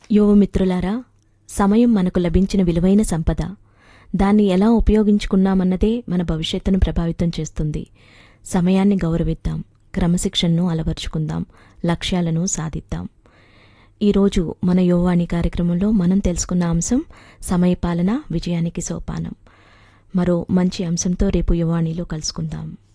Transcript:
యువ మిత్రులారా, సమయం మనకు లభించిన విలువైన సంపద. దాన్ని ఎలా ఉపయోగించుకున్నామన్నదే మన భవిష్యత్తును ప్రభావితం చేస్తుంది. సమయాన్ని గౌరవిద్దాం, క్రమశిక్షణను అలవర్చుకుందాం, లక్ష్యాలను సాధిద్దాం. ఈరోజు మన యువవాణి కార్యక్రమంలో మనం తెలుసుకున్న అంశం సమయపాలన విజయానికి సోపానం. మరో మంచి అంశంతో రేపు యువవాణిలో కలుసుకుందాం.